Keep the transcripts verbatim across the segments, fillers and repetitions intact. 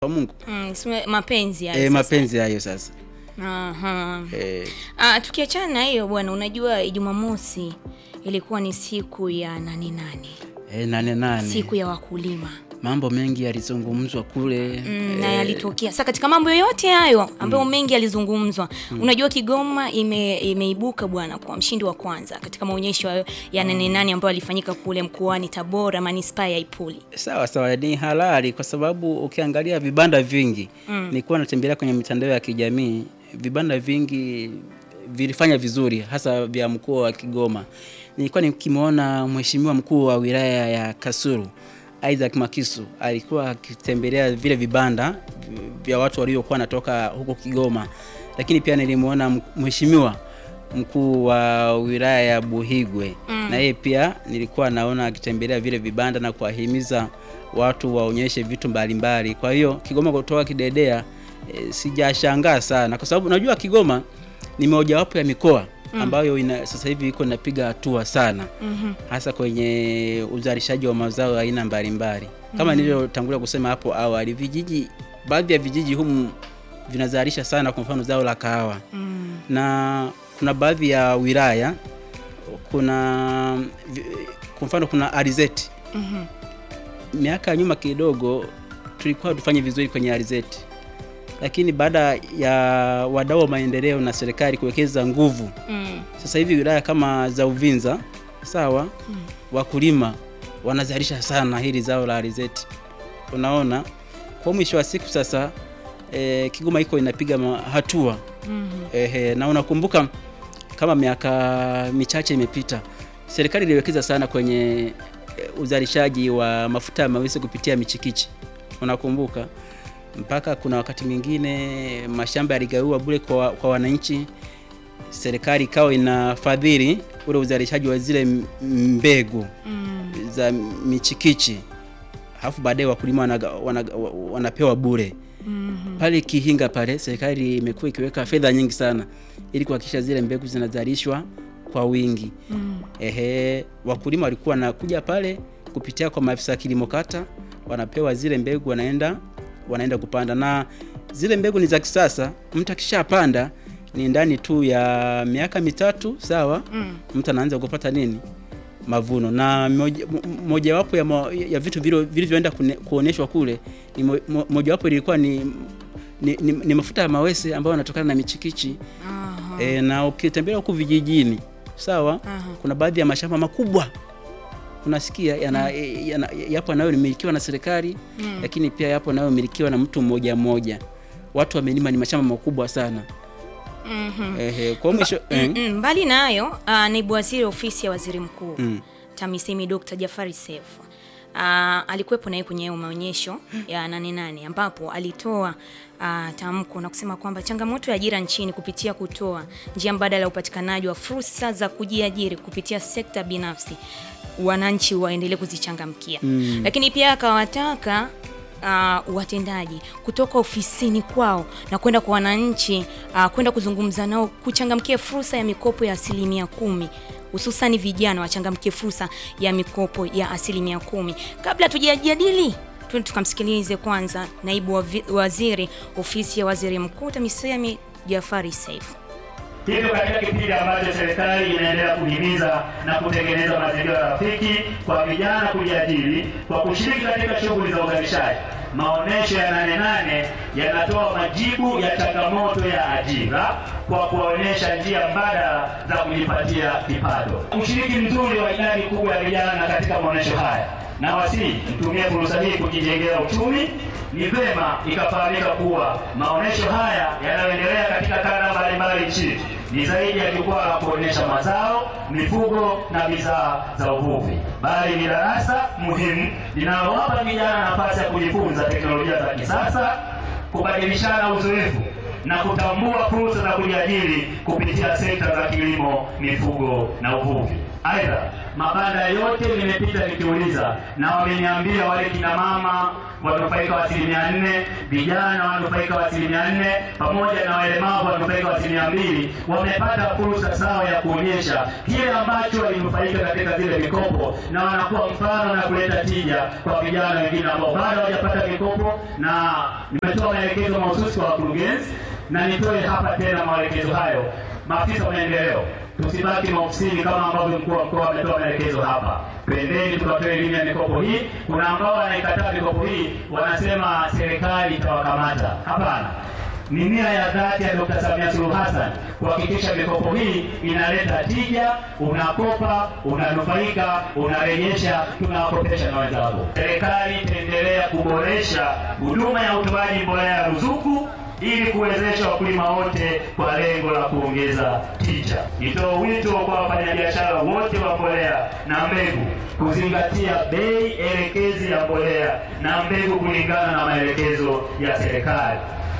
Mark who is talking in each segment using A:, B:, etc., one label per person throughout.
A: kwa Mungu.
B: Mm, mapenzi hayo.
A: Eh, mapenzi hayo sasa.
B: Aha.
A: Eh.
B: Ah, tukiachana na hiyo bwana, unajua Jumamosi ilikuwa ni siku ya nane nane.
A: Eh, nane nane.
B: Siku ya wakulima.
A: Mambo mengi yalizungumzwa kule
B: mm, na yalitokea. Sasa katika mambo yote hayo ambayo mm. mengi yalizungumzwa, mm. unajua Kigoma ime, imeibuka bwana kwa mshindi wa kwanza katika maonyesho ya nane nane ambayo yalifanyika kule mkoani Tabora, manispaa ya Ipuli.
A: Sawa sawa, ni halali kwa sababu ukiangalia vibanda vingi, mm. nilikuwa natembelea kwenye mitandao ya kijamii, vibanda vingi vilifanya vizuri hasa vya mkoa wa Kigoma. Nilikuwa nikimuona mheshimiwa mkuu wa wilaya ya Kasulu Isaac Makisu alikuwa akitembelea vile vibanda vya watu waliokuwa natoka huko Kigoma, lakini pia nilimuona mheshimiwa mkuu wa wilaya ya Buhigwe mm. na yeye pia nilikuwa naona akitembelea vile vibanda na kuwahimiza watu waonyeshe vitu mbalimbali. Kwa hiyo Kigoma kutoka kidedea e, sijashangaa sana kwa sababu unajua Kigoma ni mojawapo ya mikoa ambayo ina, sasa hivi iko inapiga hatua sana mm-hmm. hasa kwenye uzalishaji wa mazao aina mbalimbali kama mm-hmm. nilivyotangulia kusema hapo awali. Vijiji, baadhi ya vijiji humu vinazalisha sana kwa mfano zao la kahawa mm. na kuna baadhi ya wilaya kuna kwa mfano kuna alizeti mm-hmm. miaka nyuma kidogo tulikuwa tufanye vizuri kwenye alizeti, lakini baada ya wadau wa maendeleo na serikali kuwekeza nguvu mm. sasa hivi wilaya kama za Uvinza sawa mm. wakulima wanazalisha sana hili zao la alizeti. Unaona kwa mwisho wa siku sasa e, Kigoma iko inapiga hatua mm-hmm. ehe, na unakumbuka kama miaka michache imepita serikali iliwekeza sana kwenye e, uzalishaji wa mafuta ya mawese kupitia michikichi. Unakumbuka mpaka kuna wakati mwingine mashamba yaligawiwa bure kwa, kwa wananchi, serikali ikao inafadhili ule uzalishaji wa zile mbegu mm. za michikichi, alafu baadaye wakulima wana, wana, wanapewa bure mm-hmm. pale Kihinga pale serikali imekuwa ikiweka fedha nyingi sana ili kuhakikisha zile mbegu zinazalishwa kwa wingi mm. ehe, wakulima walikuwa wanakuja pale kupitia kwa maafisa kilimo kata, wanapewa zile mbegu, wanaenda wanaenda kupanda, na zile mbegu ni za kisasa. Mtu akishapanda ni ndani tu ya miaka mitatu sawa mm. mtu anaanza kupata nini mavuno. Na mojawapo ya, mo, ya vitu vilivyoenda kuoneshwa kule ni mojawapo ilikuwa ni, ni, ni, ni mafuta ya mawese ambayo yanatokana na michikichi uh-huh. e, na ukitembea huko vijijini sawa uh-huh. kuna baadhi ya mashamba makubwa unasikia yana, mm. yana, yapo nayo nimilikiwa na serikali mm. lakini pia yapo nayo milikiwa na mtu mmoja mmoja. Watu wamenima, ni mashamba makubwa sana.
B: Mhm.
A: Ehe, kwa mwisho
B: Mba, eh. mm, mbali nayo uh, naibu waziri ofisi ya waziri mkuu mm. TAMISEMI Doctor Jafari Seif uh, alikuwepo naye kwenye maonyesho ya nane nane ambapo alitoa uh, tamko na kusema kwamba changamoto ya ajira nchini kupitia kutoa njia mbadala ya upatikanaji wa fursa za kujiajiri kupitia sekta binafsi wananchi waendelee kuzichangamkia mm. lakini pia akawataka uh, watendaji kutoka ofisini kwao na kwenda kwa wananchi uh, kwenda kuzungumza nao kuchangamkia fursa ya mikopo ya asilimia kumi, hususan vijana wachangamkie fursa ya mikopo ya asilimia kumi. Kabla tujajadili twende tukamsikilize kwanza naibu waziri ofisi ya waziri mkuu TAMISEMI Jafari Seif.
C: Hivyo katika kipindi ambacho serikali inaendelea kuhimiza na kutengeneza mazingira rafiki kwa vijana kujiajiri kwa kushiriki katika shughuli za uzalishaji, maonesho ya nane nane yanatoa majibu ya changamoto ya ajira kwa kuonyesha njia mbadala za kujipatia kipato. Ushiriki mzuri wa idadi kubwa ya vijana katika maonesho haya, na wasi mtumie fursa hii kujijengea uchumi. Ni vema ikafahamika kuwa maonesho haya yanayoendelea katika kanda mbalimbali nchini ni zaidi ya jukwaa la kuonyesha mazao, mifugo na bidhaa za uvuvi, bali ni darasa muhimu linalowapa vijana nafasi ya kujifunza teknolojia za kisasa, kubadilishana uzoefu na kutambua fursa za kujiajiri kupitia sekta za kilimo, mifugo na uvuvi. Aidha, mabanda yote nimepita nikiuliza na wameniambia wale kina mama wanufaika wa asilimia nne, vijana wanufaika wa asilimia nne, pamoja na walemavu wanufaika wa asilimia mbili. Wamepata fursa sawa ya kuonyesha kile ambacho walinufaika katika zile mikopo, na wanakuwa mfano na kuleta tija kwa vijana wengine ambao bado hawajapata mikopo. Na nimetoa maelekezo mahususi kwa wakurugenzi, na nitoe hapa tena maelekezo hayo. Maafisa wa maendeleo, tusibaki maofisini kama ambavyo mkuu wa mkoa ametoa maelekezo hapa. Pendeni tukatoe elimu ya mikopo hii. Kuna ambao wanaikataa mikopo hii, wanasema serikali itawakamata. Hapana. Ni nia ya dhati ya Dr. Samia Suluhu Hassan kuhakikisha mikopo hii inaleta tija, unakopa, unanufaika, unarejesha, tunawakopesha na wenzako. Serikali itaendelea kuboresha huduma ya utoaji mbolea ya ruzuku ili kuwezesha wakulima wote kwa lengo la kuongeza tija. Nitoa wito kwa wafanyabiashara wote wa mbolea na mbegu kuzingatia bei elekezi ya mbolea na mbegu kulingana na maelekezo ya serikali,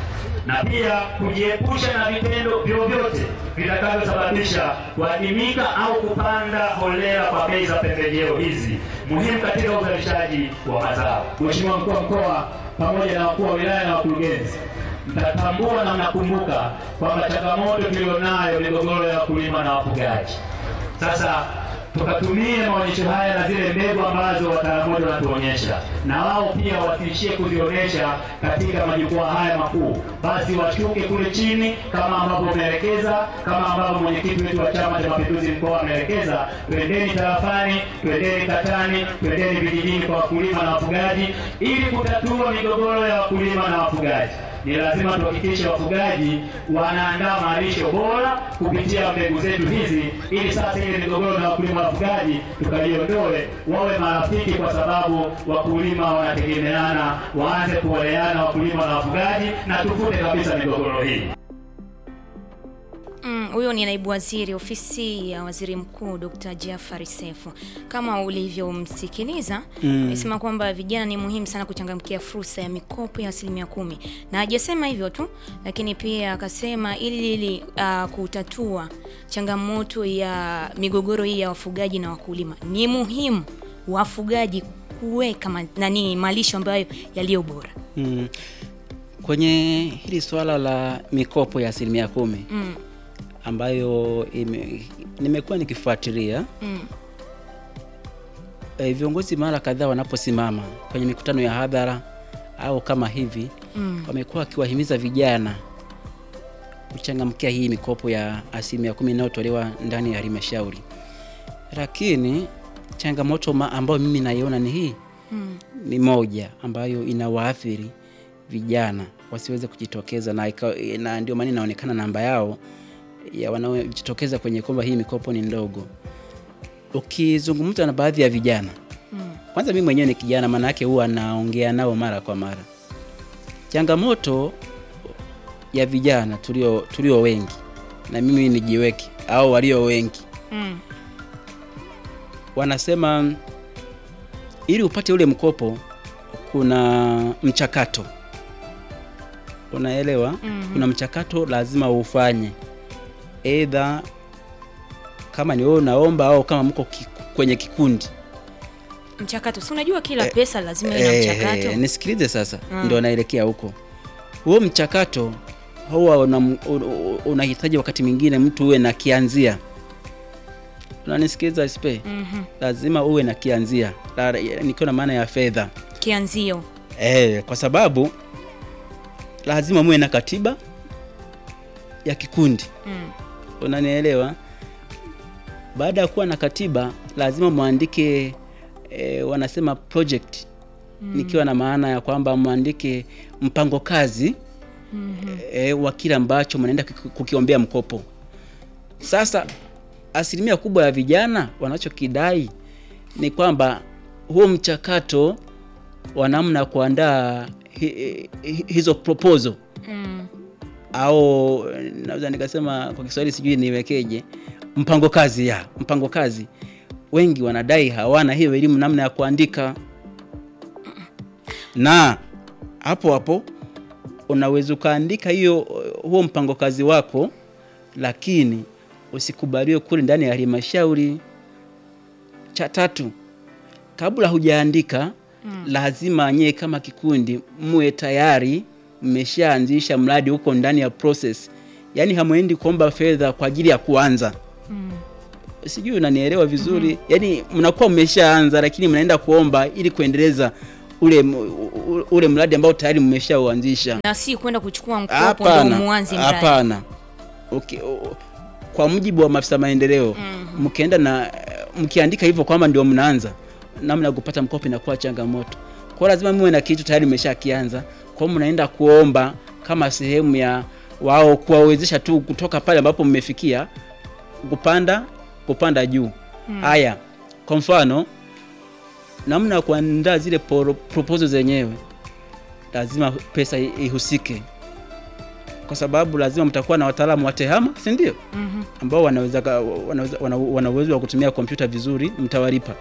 C: na pia kujiepusha na vitendo vyovyote vitakavyosababisha kuadimika au kupanda holela kwa bei za pembejeo hizi muhimu katika uzalishaji wa mazao. Mheshimiwa Mkuu wa Mkoa pamoja na wakuu wa wilaya na wakurugenzi, mtatambua na mnakumbuka kwamba changamoto tulionayo ni migogoro ya wakulima na wafugaji. Sasa tukatumie maonyesho haya na zile mbegu ambazo wataalamu wanatuonyesha, na wao pia wasiishie kuzionyesha katika majukwaa haya makuu, basi washuke kule chini kama ambavyo umeelekeza, kama ambavyo mwenyekiti wetu wa Chama cha Mapinduzi mkoa ameelekeza. Twendeni tarafani, twendeni katani, twendeni vijijini kwa wakulima na wafugaji ili kutatua migogoro ya wakulima na wafugaji. Ni lazima tuhakikishe wafugaji wanaandaa malisho bora kupitia mbegu zetu hizi, ili sasa ile migogoro na wakulima na wafugaji tukaliondoe, wawe marafiki, kwa sababu wakulima wanategemeana, waanze kuoleana wakulima na wafugaji, na tufute kabisa migogoro hii.
B: Huyo mm, ni naibu waziri ofisi ya waziri mkuu Doctor Jafari Seif. Kama ulivyomsikiliza, amesema mm. kwamba vijana ni muhimu sana kuchangamkia fursa ya mikopo ya asilimia kumi. Na hajasema hivyo tu, lakini pia akasema ili ili uh, kutatua changamoto ya migogoro hii ya wafugaji na wakulima, ni muhimu wafugaji kuweka nani malisho ambayo yaliyo bora.
A: Mm. Kwenye hili swala la mikopo ya asilimia kumi mm. ambayo ime, nimekuwa nikifuatilia mm. e, viongozi mara kadhaa wanaposimama kwenye mikutano ya hadhara au kama hivi mm. wamekuwa wakiwahimiza vijana kuchangamkia hii mikopo ya asilimia kumi inayotolewa ndani ya halmashauri. Lakini changamoto ambayo mimi naiona ni hii mm. ni moja ambayo inawaathiri vijana wasiweze kujitokeza, na, na ndio maana inaonekana namba yao ya wanaojitokeza kwenye kwamba hii mikopo ni ndogo. Ukizungumza na baadhi ya vijana mm. kwanza mimi mwenyewe ni kijana, maana yake huwa naongea nao mara kwa mara. Changamoto ya vijana tulio tulio wengi, na mimi nijiweke au walio wengi mm. wanasema ili upate ule mkopo kuna mchakato, unaelewa? Mm-hmm. Kuna mchakato lazima ufanye, either kama ni wewe unaomba au kama mko kiku, kwenye kikundi.
B: Mchakato, si unajua kila eh, pesa lazima ina eh, mchakato.
A: Nisikilize sasa, mm. ndio naelekea huko. Huo mchakato huwa unahitaji una wakati mwingine mtu uwe na kianzia. Unanisikiliza Spe? Mm-hmm. Lazima uwe na kianzia. Nikiwa na maana ya fedha.
B: Kianzio.
A: Eh, kwa sababu lazima muwe na katiba ya kikundi. Mm. Unanielewa? Baada ya kuwa na katiba lazima muandike e, wanasema project. Mm. Nikiwa na maana ya kwamba muandike mpango kazi mm-hmm. e, wa kila ambacho mnaenda kukiombea mkopo. Sasa asilimia kubwa ya vijana wanachokidai ni kwamba huo mchakato wa namna kuandaa hi, hi, hizo proposal mm. au naweza nikasema kwa Kiswahili sijui niwekeje, mpango kazi ya mpango kazi, wengi wanadai hawana hiyo elimu namna ya kuandika. Na hapo hapo unaweza kuandika hiyo huo mpango kazi wako, lakini usikubaliwe kule ndani ya halmashauri. Cha tatu, kabla hujaandika mm. lazima nyie kama kikundi muwe tayari mmeshaanzisha mradi huko ndani ya process. Yaani hamwendi kuomba fedha kwa ajili ya kuanza. Mm. Sijui unanielewa vizuri. Mm-hmm. Yaani mnakuwa mmeshaanza lakini mnaenda kuomba ili kuendeleza ule ule mradi ambao tayari mmeshauanzisha.
B: Na si kwenda kuchukua mkopo ndio muanze mradi.
A: Hapana. Okay. Kwa mujibu wa maafisa maendeleo, mm-hmm. mkienda na mkiandika hivyo kwamba ndio mnaanza, namna ya kupata mkopo inakuwa changamoto. Kwa lazima muwe na kitu tayari mmeshakianza. Kwa mnaenda kuomba kama sehemu ya wao kuwawezesha tu kutoka pale ambapo mmefikia kupanda kupanda juu. Haya, hmm. Kwa mfano namna ya kuandaa zile proposal zenyewe lazima pesa ihusike. Kwa sababu lazima mtakuwa na wataalamu wa tehama, si ndio? Mm-hmm. Ambao wanaweza wanaweza wana uwezo wa kutumia kompyuta vizuri, mtawalipa.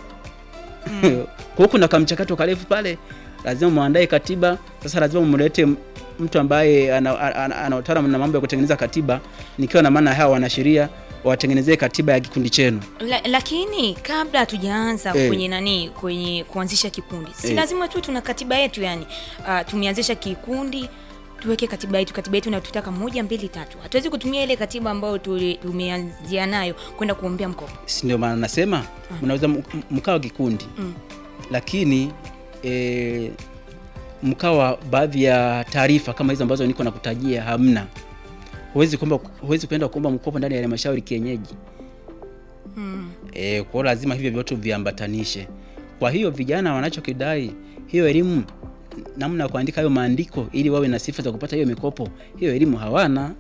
A: Mm. Kwa kuna kamchakato karefu pale, lazima muandae katiba. Sasa lazima mlete mtu ambaye ana, ana, ana utaalamu na mambo ya kutengeneza katiba, nikiwa na maana hawa wanasheria watengenezee katiba ya kikundi chenu.
B: La, lakini kabla hatujaanza eh. kwenye nani kwenye kuanzisha kikundi, si eh. lazima tu tuna katiba yetu yani. Uh, tumeanzisha kikundi, tuweke katiba yetu, katiba yetu inatutaka moja mbili tatu. Hatuwezi kutumia ile katiba ambayo tumeanzia nayo kwenda kuombea mkopo.
A: Si ndio maana nasema mnaweza mkawa kikundi. Mm. Lakini eh mkawa baadhi ya taarifa kama hizo ambazo niko nakutajia hamna. Huwezi kuomba huwezi kwenda kuomba mkopo ndani ya halmashauri kienyeji. Mm. Eh, kwa lazima hivyo vyote viambatanishe. Kwa hiyo vijana wanachokidai hiyo elimu namna ya kuandika hayo maandiko ili wawe na sifa za kupata hiyo mikopo, hiyo elimu hawana.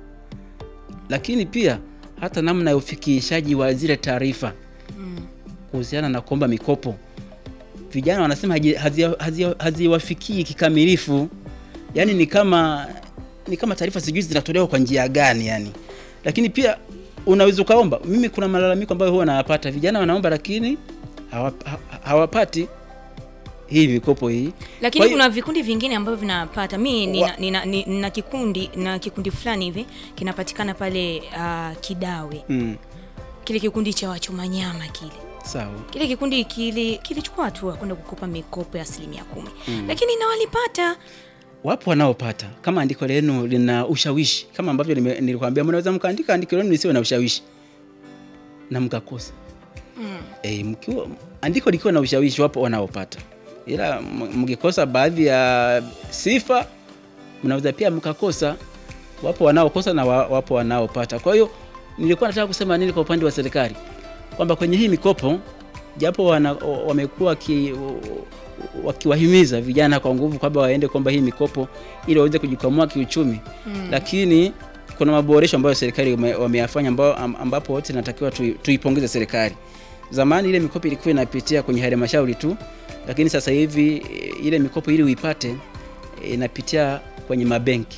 A: Lakini pia hata namna ya ufikishaji wa zile taarifa mm. kuhusiana na kuomba mikopo, vijana wanasema haziwafikii hazi, hazi kikamilifu. Yaani ni kama ni kama taarifa sijui zinatolewa kwa njia gani yani. Lakini pia unaweza kaomba. Mimi kuna malalamiko ambayo huwa napata, vijana wanaomba lakini hawap, hawapati hii mikopo hii.
B: Lakini kuna vikundi vingine ambavyo vinapata. Mimi nina, nina, nina, nina kikundi na kikundi fulani hivi kinapatikana pale uh, Kidawe. Mm. Kile kikundi cha wachoma nyama kile.
A: Sawa.
B: Kile kikundi kile kilichukua hatua kwenda kukopa mikopo ya asilimia kumi. Mm. Lakini na walipata.
A: Wapo wanaopata. Kama andiko lenu lina ushawishi, kama ambavyo nilikwambia mnaweza mkaandika andiko lenu lisiwe na ushawishi na mkakosa. Mm. Eh, mkiwa andiko likiwa na ushawishi wapo wanaopata. Ila mkikosa baadhi ya sifa mnaweza pia mkakosa. Wapo wanaokosa na wapo wanaopata. Kwa hiyo nilikuwa nataka kusema nini kwa upande wa serikali? Kwamba kwenye hii mikopo japo wamekuwa ki wakiwahimiza vijana kwa nguvu kwamba waende kwamba hii mikopo ili waweze kujikwamua kiuchumi. Mm. Lakini kuna maboresho ambayo serikali wameyafanya ambao ambapo wote natakiwa tuipongeze serikali. Zamani ile mikopo ilikuwa inapitia kwenye halmashauri tu, lakini sasa hivi ile mikopo ili uipate inapitia kwenye mabenki.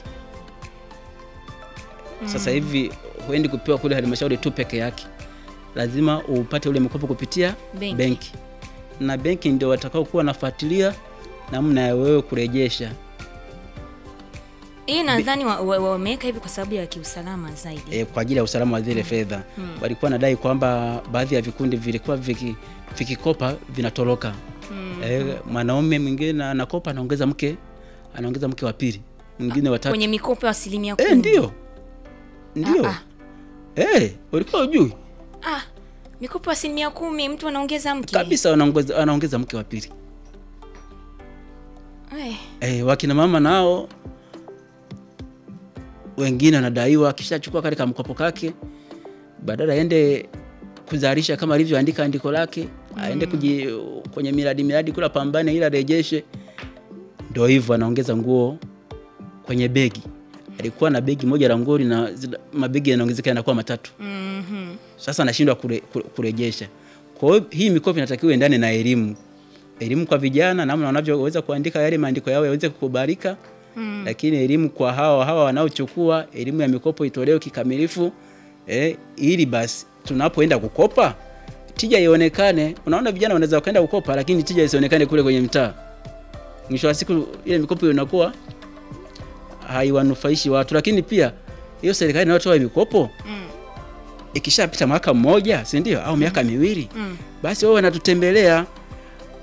A: Mm. Sasa hivi huendi kupewa kule halmashauri tu peke yake. Lazima upate ule mkopo kupitia benki. benki. Na benki ndio watakao kuwa nafuatilia namna ya wewe kurejesha.
B: Hii nadhani wameweka wa, hivi kwa sababu ya kiusalama zaidi.
A: E, kwa ajili ya usalama wa zile fedha. Hmm. Walikuwa nadai kwamba baadhi ya vikundi vilikuwa viki, vikikopa vinatoroka. Hmm. E, mwanaume mwingine anakopa anaongeza mke, anaongeza mke wa pili, mwingine wa tatu.
B: Kwenye mikopo ya asilimia kumi.
A: Eh, ndio. Ndio. Ah, ah. Eh, ulikuwa hujui?
B: Ah, mikopo asilimia kumi mtu anaongeza mke.
A: Kabisa anaongeza anaongeza mke wa pili. Eh. Eh, wakina mama nao wengine wanadaiwa kishachukua katika mkopo kake, badala aende kuzalisha kama alivyoandika andiko lake, mm. aende kuji, kwenye miradi miradi kula pambane ila rejeshe. Ndio hivyo anaongeza nguo kwenye begi. Alikuwa na begi moja la nguo na mabegi yanaongezeka yanakuwa matatu. Mhm. Sasa anashindwa kure, kure, kurejesha. Kwa hiyo hii mikopo inatakiwa endane na elimu. Elimu kwa vijana namna wanavyoweza kuandika yale maandiko yao yaweze kukubalika. Mm. Lakini elimu kwa hawa hawa wanaochukua elimu ya mikopo itolewe kikamilifu, eh, ili basi tunapoenda kukopa tija ionekane. Unaona vijana wanaweza kwenda kukopa lakini tija isionekane kule kwenye mtaa. Mwisho wa siku ile mikopo inakuwa haiwanufaishi watu. Lakini pia hiyo serikali inayotoa mikopo mm. ikishapita mwaka mmoja, si ndio, au miaka mm. miwili, mm. basi wao wanatutembelea,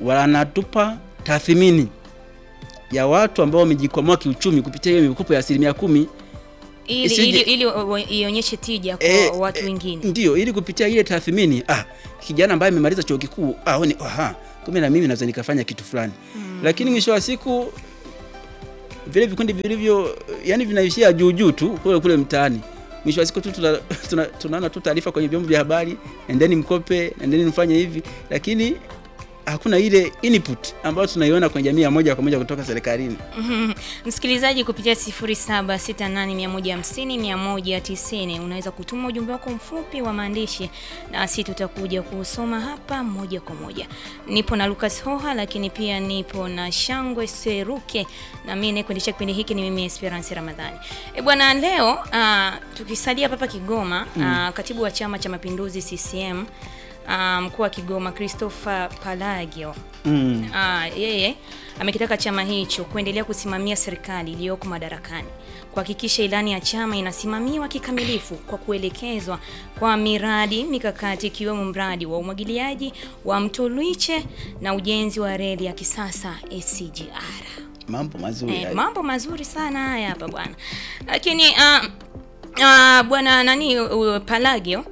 A: wanatupa tathmini ya watu ambao wamejikwamua kiuchumi kupitia hiyo mikopo ya asilimia kumi
B: ili
A: Isije-
B: ili ili ionyeshe tija kwa
A: Eh,
B: watu
A: eh,
B: wengine.
A: Ndio, ili kupitia ile tathmini, ah, kijana ambaye amemaliza chuo kikuu, ah, oni, aha, kumbe na mimi naweza nikafanya kitu fulani. Mm. Lakini mwisho wa siku vile vikundi vilivyo, yani vinaishia juu juu tu kule kule mtaani. Mwisho wa siku tu tunaona tuna, tuna tu taarifa kwenye vyombo vya habari, endeni mkope, endeni mfanye hivi, lakini hakuna ile input ambayo tunaiona kwenye jamii ya moja kwa moja kutoka serikalini.
B: Msikilizaji, kupitia sifuri saba sita nane moja five zero moja tisa zero unaweza kutuma ujumbe wako mfupi wa maandishi na sisi tutakuja kusoma hapa moja kwa moja. Nipo na Lucas Hoha, lakini pia nipo na Shangwe Seruke, na mimi nikuendesha kipindi hiki ni mimi Esperance Ramadhani. E bwana, leo uh, tukisalia hapa Kigoma, mm. uh, katibu wa Chama cha Mapinduzi C C M Uh, mkuu wa Kigoma Christopher Palagio mm. uh, yeye amekitaka chama hicho kuendelea kusimamia serikali iliyoko madarakani, kuhakikisha ilani ya chama inasimamiwa kikamilifu kwa kuelekezwa kwa miradi mikakati, ikiwemo mradi wa umwagiliaji wa Mto Luiche na ujenzi wa reli ya kisasa S C G R.
A: Mambo mazuri
B: eh, mambo mazuri sana haya hapa bwana. Lakini uh, uh, bwana nani uh, Palagio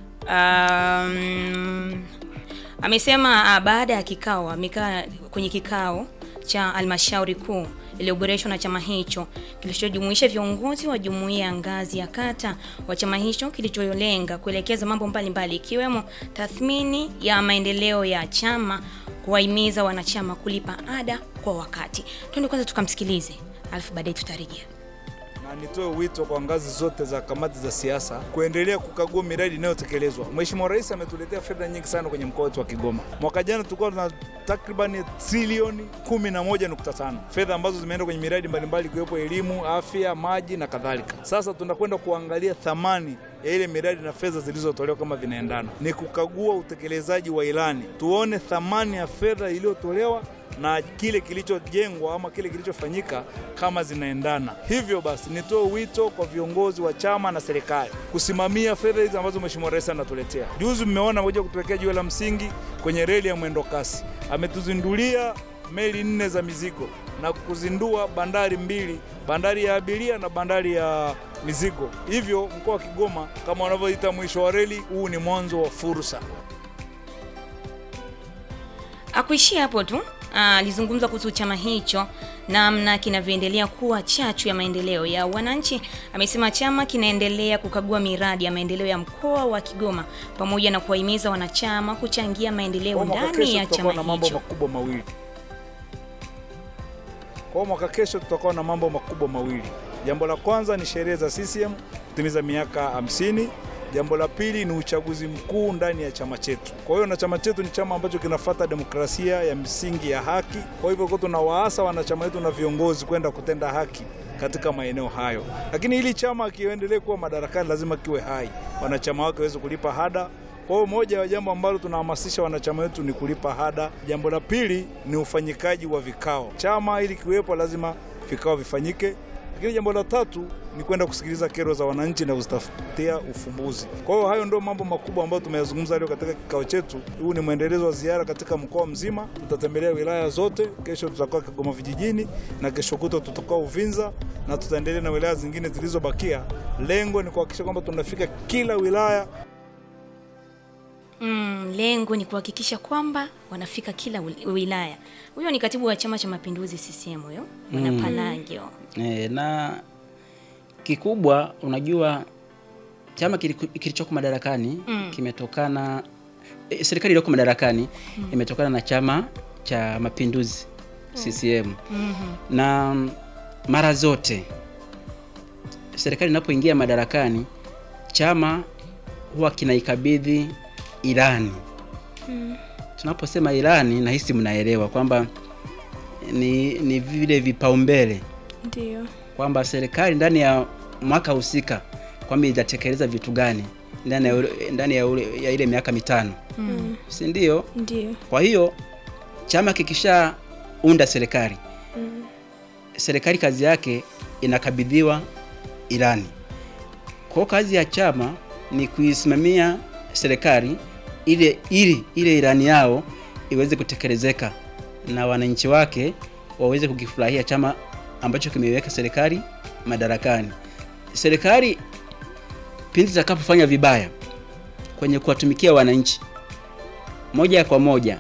B: Um, amesema uh, baada ya kikao amekaa kwenye kikao cha halmashauri kuu iliyoboreshwa na chama hicho kilichojumuisha viongozi wa jumuiya ya ngazi ya kata wa chama hicho, kilicholenga kuelekeza mambo mbalimbali ikiwemo tathmini ya maendeleo ya chama, kuwahimiza wanachama kulipa ada kwa wakati. Twende kwanza tukamsikilize, alafu baadaye tutarejea.
D: Na nitoe wito kwa ngazi zote za kamati za siasa kuendelea kukagua miradi inayotekelezwa. Mheshimiwa Rais ametuletea fedha nyingi sana kwenye mkoa wetu wa Kigoma. Mwaka jana tulikuwa tuna takriban trilioni kumi na moja nukta tano fedha ambazo zimeenda kwenye miradi mbalimbali ikiwepo elimu, afya, maji na kadhalika. Sasa tunakwenda kuangalia thamani ya ile miradi na fedha zilizotolewa kama vinaendana. Ni kukagua utekelezaji wa ilani, tuone thamani ya fedha iliyotolewa na kile kilichojengwa ama kile kilichofanyika kama zinaendana. Hivyo basi nitoe wito kwa viongozi wa chama na serikali kusimamia fedha hizo ambazo Mheshimiwa Rais anatuletea. Juzi mmeona moja kutuwekea jiwe la msingi kwenye reli ya mwendo kasi. Ametuzindulia meli nne za mizigo na kuzindua bandari mbili, bandari ya abiria na bandari ya mizigo. Hivyo mkoa wa Kigoma, kama wanavyoita mwisho wa reli, huu ni mwanzo wa fursa.
B: Akuishia hapo tu, alizungumza uh, kuhusu chama hicho namna kinavyoendelea kuwa chachu ya maendeleo ya wananchi. Amesema chama kinaendelea kukagua miradi ya maendeleo ya mkoa wa Kigoma pamoja na kuwahimiza wanachama kuchangia maendeleo ndani ya chama hicho. Mambo
D: makubwa mawili. Kwa mwaka kesho tutakuwa na mambo makubwa mawili. Jambo la kwanza ni sherehe za C C M kutimiza miaka hamsini. Jambo la pili ni uchaguzi mkuu ndani ya chama chetu. Kwa hiyo na chama chetu ni chama ambacho kinafuata demokrasia ya msingi ya haki. Kwa hivyo kwa tunawaasa wanachama wetu na viongozi kwenda kutenda haki katika maeneo hayo. Lakini ili chama kiendelee kuwa madarakani lazima kiwe hai. Wanachama wake waweze kulipa ada. Kwa hiyo moja ya jambo ambalo tunahamasisha wanachama wetu ni kulipa ada. Jambo la pili ni ufanyikaji wa vikao. Chama ili kiwepo lazima vikao vifanyike. Lakini jambo la tatu ni kwenda kusikiliza kero za wananchi na kuzitafutia ufumbuzi. Kwa hiyo hayo ndio mambo makubwa ambayo tumeyazungumza leo katika kikao chetu. Huu ni mwendelezo wa ziara katika mkoa mzima. Tutatembelea wilaya zote. Kesho tutakuwa Kigoma vijijini na kesho kutwa tutakuwa Uvinza na tutaendelea na wilaya zingine zilizobakia. Lengo ni kuhakikisha kwamba tunafika kila wilaya.
B: Mm, lengo ni kuhakikisha kwamba wanafika kila wilaya. Huyo ni katibu wa Chama cha Mapinduzi C C M huyo, Bwana mm. Palagio.
A: E, na kikubwa unajua chama kilichoko madarakani mm. kimetokana e, serikali iliyoko madarakani mm. imetokana na Chama cha Mapinduzi mm. C C M. Mm-hmm. Na mara zote serikali inapoingia madarakani chama huwa kinaikabidhi ilani. Mm. Tunaposema ilani nahisi mnaelewa kwamba ni ni vile vipaumbele.
B: Ndio.
A: Kwamba serikali ndani ya mwaka husika kwamba itatekeleza vitu gani ndani ya ndani ya, ule, ya ile miaka mitano. Mm. Si ndio?
B: Ndio.
A: Kwa hiyo chama kikisha unda serikali. Mm. Serikali kazi yake inakabidhiwa ilani. Kwa kazi ya chama ni kuisimamia serikali ile ili ile ilani yao iweze kutekelezeka na wananchi wake waweze kukifurahia chama ambacho kimeweka serikali madarakani. Serikali pindi zitakapofanya vibaya kwenye kuwatumikia wananchi, moja kwa moja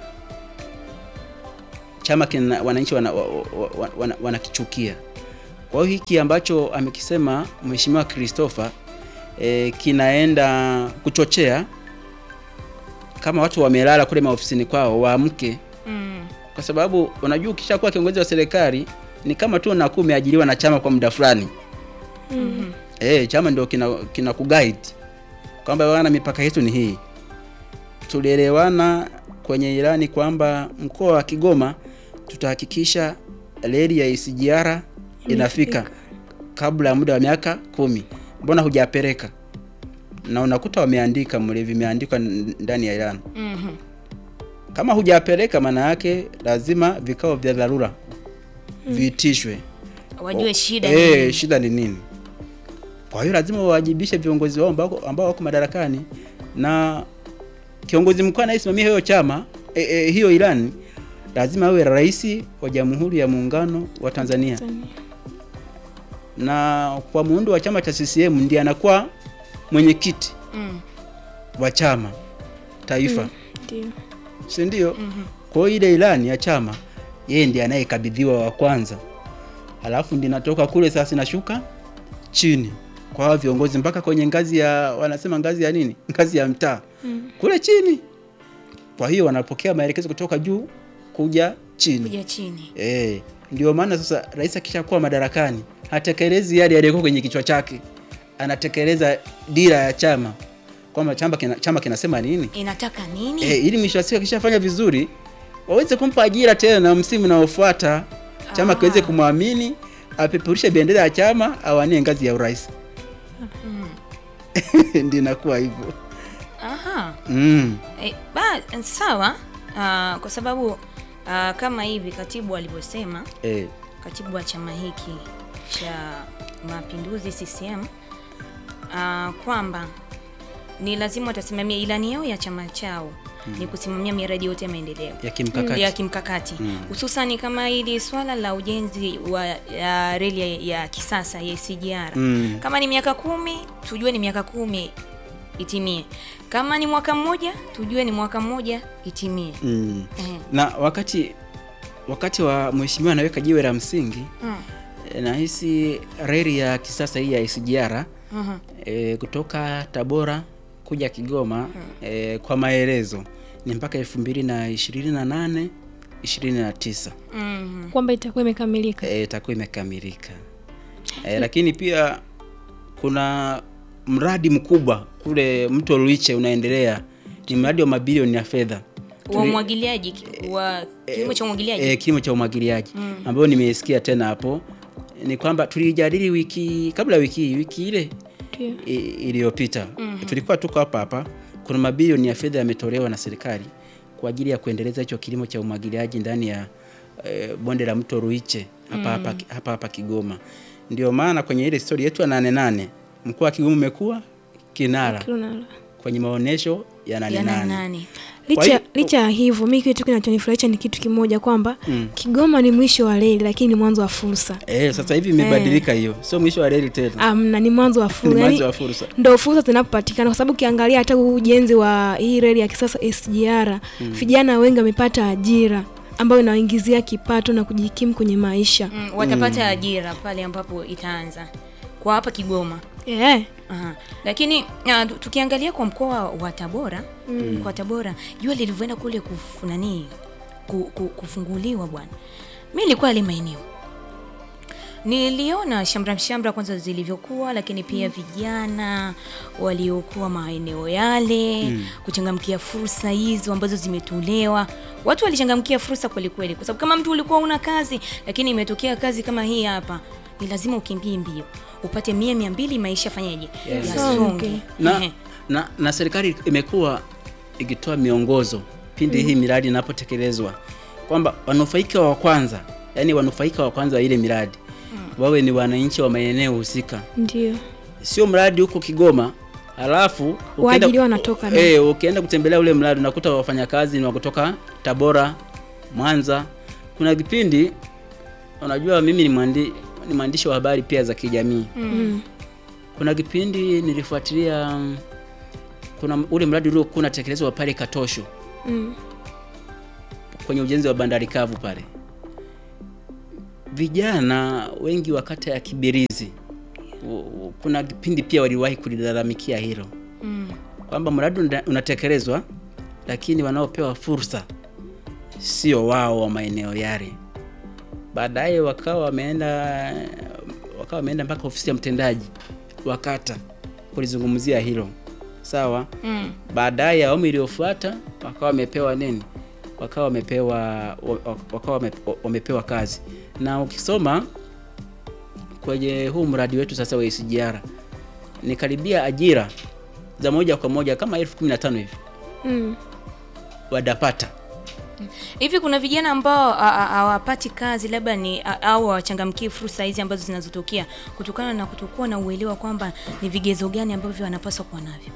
A: chama kina wananchi wanakichukia. Wana, wana, wana kwa hiyo hiki ambacho amekisema Mheshimiwa Christopher e, kinaenda kuchochea kama watu wamelala kule maofisini kwao waamke. Mm. Kwa sababu unajua ukishakuwa kiongozi wa serikali ni kama tu unakuwa umeajiriwa na chama kwa muda fulani. Mm. Eh, chama ndio kina, kina kuguide kwamba wana mipaka yetu ni hii. Tulielewana kwenye ilani kwamba mkoa wa Kigoma tutahakikisha reli ya S G R inafika kabla ya muda wa miaka kumi. Mbona hujapeleka? Na unakuta wameandika mle, vimeandikwa ndani ya ilani. Mhm. Kama hujapeleka maana yake lazima vikao vya dharura mm. viitishwe.
B: Wajue shida
A: ni
B: nini.
A: Eh, shida ni nini? Kwa hiyo lazima wawajibishe viongozi wao ambao ambao wako madarakani, na kiongozi mkuu anayesimamia hiyo chama e, e, hiyo ilani lazima awe rais wa Jamhuri ya Muungano wa Tanzania. Tanzania. Na kwa muundo wa chama cha C C M ndiye anakuwa mwenyekiti mm. wa chama taifa. Mm, ndio. Si ndio? Mm-hmm. Kwa hiyo ile ilani ya chama yeye ndiye anayekabidhiwa wa kwanza. Alafu ndiye natoka kule sasa inashuka chini kwa hao viongozi mpaka kwenye ngazi ya wanasema ngazi ya nini? Ngazi ya mtaa. Mm. Kule chini. Kwa hiyo wanapokea maelekezo kutoka juu kuja chini.
B: Kuja chini.
A: Eh, ndio maana sasa rais akishakuwa madarakani hatekelezi yale yaliyo kwenye kichwa chake. Anatekeleza dira ya chama. Kwamba chama kina, chama kinasema nini?
B: Inataka nini?
A: Eh, ili mwisho wa siku akishafanya vizuri waweze kumpa ajira tena na msimu unaofuata chama kiweze kumwamini, apeperushe bendera ya chama, awanie ngazi ya urais. Mm. Ndio inakuwa hivyo.
B: Aha.
A: Mm.
B: Eh, ba sawa. Uh, kwa sababu uh, kama hivi katibu alivyosema, eh, katibu wa chama hiki cha Mapinduzi C C M uh, kwamba ni lazima watasimamia ilani yao ya chama chao. Mm. Ni kusimamia miradi yote ya maendeleo
A: ya kimkakati,
B: ya kimkakati. Mm. Hususan kama hili swala la ujenzi wa ya reli ya, ya kisasa ya S G R. Mm. Kama ni miaka kumi tujue ni miaka kumi itimie. Kama ni mwaka mmoja tujue ni mwaka mmoja itimie.
A: Mm. Eh. Na wakati wakati wa mheshimiwa anaweka jiwe la msingi, mm. nahisi reli ya kisasa hii ya S G R mm-hmm. e, kutoka Tabora kuja Kigoma mm. e, kwa maelezo ni mpaka elfu mbili na ishirini na nane ishirini na tisa.
E: Mm. Kwamba itakuwa imekamilika.
A: Eh, itakuwa imekamilika. E, lakini pia kuna mradi mkubwa kule Mto Ruiche unaendelea. Ni mradi wa mabilioni ya fedha.
B: Wa umwagiliaji wa kilimo cha umwagiliaji.
A: Eh, kilimo cha umwagiliaji mm. ambao nimesikia tena hapo ni kwamba tulijadili wiki kabla wiki wiki ile iliyopita. Mm-hmm. Tulikuwa tuko hapa hapa, kuna mabilioni ya fedha yametolewa na serikali kwa ajili ya kuendeleza hicho kilimo cha umwagiliaji ndani ya e, bonde la Mto Ruiche hapa mm. hapa hapa hapa Kigoma. Ndio maana kwenye ile story yetu ya nane nane mkoa wa Kigoma umekuwa kinara kwenye maonesho ya nane nane.
E: Licha licha hivyo mimi kitu kinachonifurahisha ni kitu kimoja kwamba mm. Kigoma ni mwisho wa reli lakini ni mwanzo wa fursa.
A: Eh, sasa hivi imebadilika hiyo. Eh. Sio mwisho wa reli tena.
E: Amna, ni mwanzo wa fursa.
A: Mwanzo wa fursa.
E: Ndio fursa zinapopatikana kwa sababu ukiangalia hata ujenzi wa hii reli ya kisasa S G R, mm. vijana wengi wamepata ajira ambayo inawaingizia kipato na kujikimu kwenye maisha.
B: Mm, watapata mm. ajira pale ambapo itaanza. Kwa hapa Kigoma.
E: Eh. Yeah.
B: Aha. Lakini uh, tukiangalia kwa mkoa wa Tabora, mm. kwa Tabora, jua lilivyoenda kule kufunani ku, ku, kufunguliwa bwana. Mimi nilikuwa ile maeneo. Niliona shamra shamra kwanza zilivyokuwa, lakini pia mm. vijana waliokuwa maeneo yale mm. kuchangamkia fursa hizo ambazo zimetolewa. Watu walichangamkia fursa kweli kweli kwa sababu kama mtu ulikuwa una kazi lakini imetokea kazi kama hii hapa, ni lazima ukimbie mbio upate mia mia mbili maisha fanyaje yes. yasonge.
A: Na, na na serikali imekuwa ikitoa miongozo pindi mm. hii miradi inapotekelezwa kwamba wanufaika wa kwanza, yani wanufaika wa kwanza wa ile miradi mm. wawe ni wananchi wa maeneo husika.
E: Ndio.
A: Sio mradi huko Kigoma Alafu
E: Waajiriwa wanatoka da.
A: eh, ukienda kutembelea ule mradi unakuta wafanyakazi ni wa kutoka Tabora, Mwanza. Kuna kipindi unajua mimi ni mwandi, ni mwandishi wa habari pia za kijamii.
E: Mm.
A: Kuna kipindi nilifuatilia kuna ule mradi uliokuwa unatekelezwa pale Katosho.
E: Mm.
A: Kwenye ujenzi wa bandari kavu pale. Vijana wengi wa kata ya Kibirizi kuna kipindi pia waliwahi kulilalamikia hilo.
B: Mm.
A: Kwamba mradi unatekelezwa lakini wanaopewa fursa sio wao wa maeneo yale. Baadaye wakawa wameenda wakawa wameenda mpaka ofisi ya mtendaji wa kata kulizungumzia hilo. Sawa?
B: Mm.
A: Baadaye awamu iliyofuata wakawa wamepewa nini? Wakawa wamepewa wakawa wamepewa kazi. Na ukisoma kwenye huu mradi wetu sasa wa S G R ni karibia ajira za moja kwa moja kama elfu kumi na tano hivi.
E: Mm.
A: Wadapata.
B: Hivi kuna vijana ambao hawapati kazi labda ni a, au hawachangamkii fursa hizi ambazo zinazotokea kutokana na kutokuwa na uelewa kwamba ni vigezo gani ambavyo wanapaswa kuwa navyo?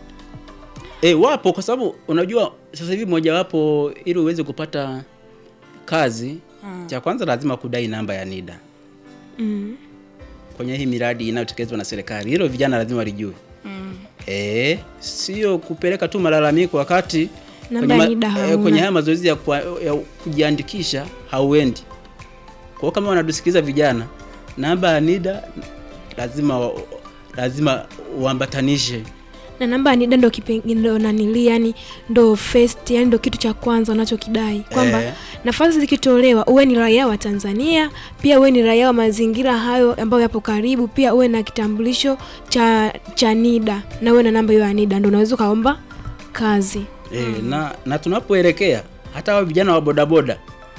A: Eh, wapo kwa sababu unajua sasa hivi moja wapo ili uweze kupata kazi hmm. cha kwanza lazima kudai namba ya NIDA.
E: Mm.
A: Kwenye hii miradi inayotekelezwa na serikali. Hilo vijana lazima walijue.
B: Mm.
A: Eh, sio kupeleka tu malalamiko wakati
E: Namba ya NIDA hauna.
A: Eh, kwenye haya mazoezi ya, ya kujiandikisha hauendi. Kwa hiyo kama wanadusikiliza vijana, namba ya NIDA lazima lazima uambatanishe.
E: Na namba ya NIDA ndo kipengele nanili, yani ndo first, yani ndo kitu cha kwanza unachokidai kwamba
A: eh.
E: nafasi zikitolewa uwe ni raia wa Tanzania, pia uwe ni raia wa mazingira hayo ambayo yapo karibu, pia uwe na kitambulisho cha cha NIDA na uwe na namba hiyo ya NIDA ndo unaweza kaomba kazi.
A: Eh, mm. na na tunapoelekea hata wa vijana wa bodaboda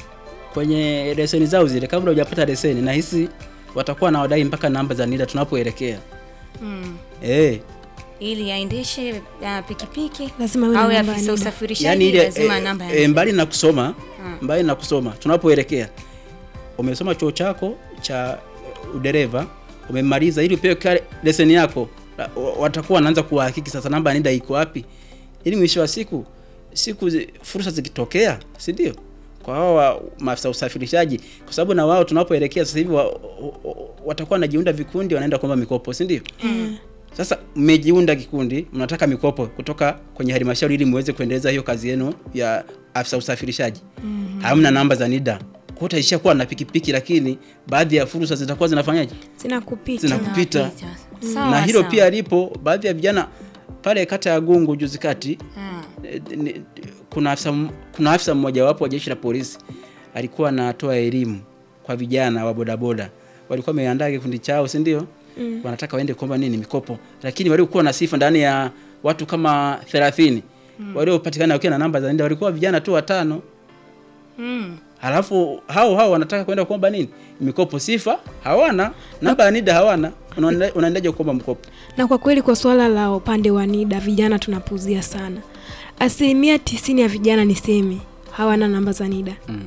A: kwenye leseni zao zile kabla hujapata leseni na hisi watakuwa na wadai mpaka namba za NIDA tunapoelekea.
B: Mm.
A: Eh.
B: Ili aendeshe uh, pikipiki
E: lazima uwe
B: au
E: na namba
B: afisa
E: ya
B: usafirishaji
A: yani ile,
B: lazima
A: eh,
B: namba ya
A: eh, mbali na kusoma,
B: hmm.
A: mbali na kusoma tunapoelekea umesoma chuo chako cha udereva, umemaliza ili upewe leseni yako, watakuwa wanaanza kuhakiki sasa namba ya NIDA iko wapi? Ili mwisho wa siku siku zi, fursa zikitokea, si ndio? Kwa hao maafisa usafirishaji, kwa sababu na wao tunapoelekea sasa hivi wa, watakuwa wanajiunda vikundi wanaenda kuomba mikopo, si ndio?
B: Mm.
A: Sasa mmejiunda kikundi, mnataka mikopo kutoka kwenye halmashauri ili muweze kuendeleza hiyo kazi yenu ya afisa usafirishaji. Mm-hmm. Hamna namba za NIDA. Kwa utaishia kuwa na pikipiki lakini baadhi ya fursa zitakuwa zinafanyaje?
E: Zinakupita.
A: Zinakupita.
B: Mm.
A: Na hilo sawa. Pia lipo baadhi ya vijana pale kata ya Gungu juzi kati.
B: Mm.
A: E, kuna afisa kuna afisa mmoja wapo wa jeshi la polisi alikuwa anatoa elimu kwa vijana wa bodaboda. Walikuwa wameandaa kikundi chao, si ndio? Mm. Wanataka waende kuomba nini mikopo, lakini waliokuwa na sifa ndani ya watu kama thelathini mm. waliopatikana wakiwa na namba za NIDA walikuwa vijana tu watano.
B: Mm.
A: Halafu hao hao wanataka kwenda kuomba nini mikopo, sifa hawana, namba ya NIDA hawana, unaendaje kuomba mkopo? Na
E: kwa kweli kwa swala la upande wa NIDA vijana tunapuzia sana. Asilimia tisini ya vijana niseme hawana namba za NIDA. Mm.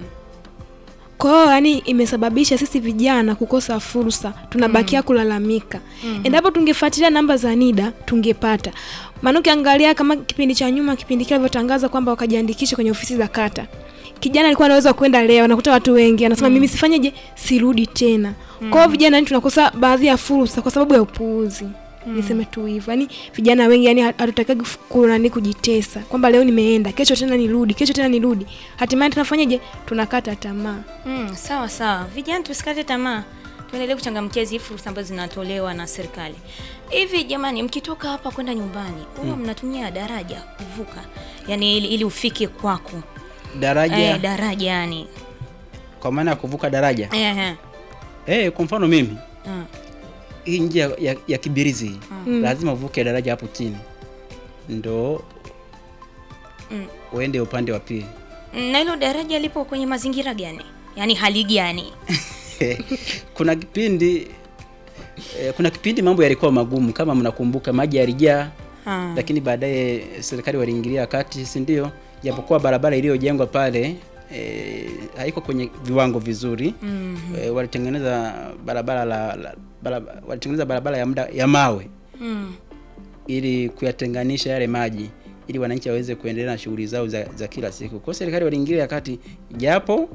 E: Kwa hiyo yani imesababisha sisi vijana kukosa fursa, tunabakia mm. kulalamika. Mm-hmm. Endapo tungefuatilia namba za NIDA tungepata. Maana ukiangalia kama kipindi cha nyuma, kipindi kile vilivyotangaza kwamba wakajiandikisha kwenye ofisi za kata. Kijana alikuwa anaweza kwenda leo, anakuta watu wengi, anasema mm. mimi sifanyeje, sirudi tena. Mm. Kwa hiyo vijana yani tunakosa baadhi ya fursa kwa sababu ya upuuzi. Mm. Niseme tu hivyo. Yaani vijana wengi yani hatutaki kunani kujitesa. Kwamba leo nimeenda, kesho tena nirudi, kesho tena nirudi. Hatimaye tunafanyaje? Tunakata tamaa.
B: Mm, sawa sawa. Vijana tusikate tamaa. Tuendelee kuchangamkia hizo fursa ambazo zinatolewa na serikali. Hivi jamani, mkitoka hapa kwenda nyumbani, huwa mm. mnatumia daraja kuvuka. Yaani ili, ili ufike kwako.
A: Daraja.
B: Eh, daraja yani.
A: Kwa maana ya kuvuka daraja.
B: Eh eh.
A: Eh, kwa mfano mimi.
B: Mm.
A: Hii njia ya, ya Kibirizi
B: mm.
A: lazima uvuke daraja hapo chini ndo mm. uende upande wa pili.
B: Na hilo daraja lipo kwenye mazingira gani? Yaani hali gani?
A: Kuna kipindi eh, kuna kipindi mambo yalikuwa magumu kama mnakumbuka, maji yalijaa. Ah. Lakini baadaye serikali waliingilia kati, si ndio? Japokuwa barabara iliyojengwa pale E, haiko kwenye viwango vizuri. Mm-hmm. E, walitengeneza barabara la, la barabara, walitengeneza barabara ya muda ya mawe. Mm. ili kuyatenganisha yale maji ili wananchi waweze kuendelea na shughuli zao za, za kila siku. Kwa serikali waliingilia kati, japo